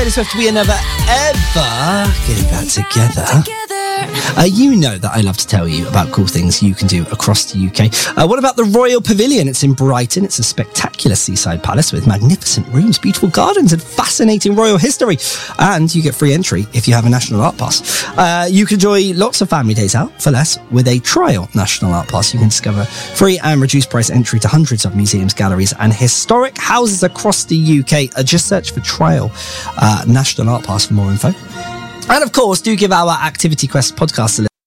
Taylor Swift, we are never ever getting back together. You know that I love to tell you about cool things you can do across the UK. What about the Royal Pavilion? It's in Brighton. It's a spectacular seaside palace with magnificent rooms, beautiful gardens and fascinating royal history. And you get free entry if you have a National Art Pass. You can enjoy lots of family days out for less with a trial National Art Pass. You can discover free and reduced price entry to hundreds of museums, galleries and historic houses across the UK. Just search for trial National Art Pass for more info. And of course, do give our Activity Quest podcast a